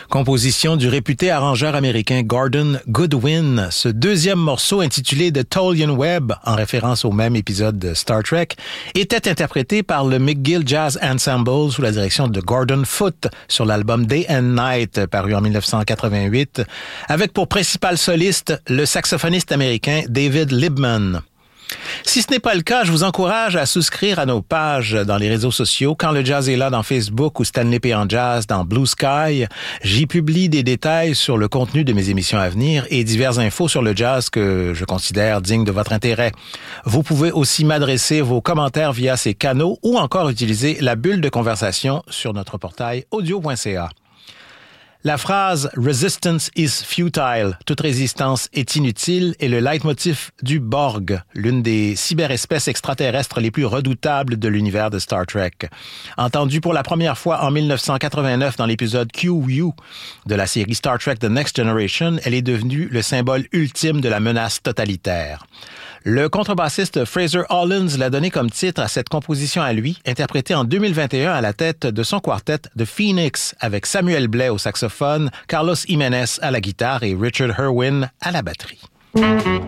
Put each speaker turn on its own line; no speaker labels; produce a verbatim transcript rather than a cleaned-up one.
Composition du réputé arrangeur américain Gordon Goodwin. Ce deuxième morceau intitulé The Tolian Web, en référence au même épisode de Star Trek, était interprété par le McGill Jazz Ensemble sous la direction de Gordon Foote sur l'album Day and Night, paru en dix-neuf cent quatre-vingt-huit, avec pour principal soliste le saxophoniste américain David Libman. Si ce n'est pas le cas, je vous encourage à souscrire à nos pages dans les réseaux sociaux. Quand le jazz est là dans Facebook ou Stanley P. en Jazz dans Blue Sky, j'y publie des détails sur le contenu de mes émissions à venir et diverses infos sur le jazz que je considère dignes de votre intérêt. Vous pouvez aussi m'adresser vos commentaires via ces canaux ou encore utiliser la bulle de conversation sur notre portail audio point c a. La phrase « Resistance is futile », toute résistance est inutile, est le leitmotiv du Borg, l'une des cyberespèces extraterrestres les plus redoutables de l'univers de Star Trek. Entendue pour la première fois en dix-neuf cent quatre-vingt-neuf dans l'épisode Q U de la série Star Trek The Next Generation, elle est devenue le symbole ultime de la menace totalitaire. Le contrebassiste Fraser Hollins l'a donné comme titre à cette composition à lui, interprétée en deux mille vingt et un à la tête de son quartet The Phoenix, avec Samuel Blais au saxophone, Carlos Jiménez à la guitare et Richard Irwin à la batterie.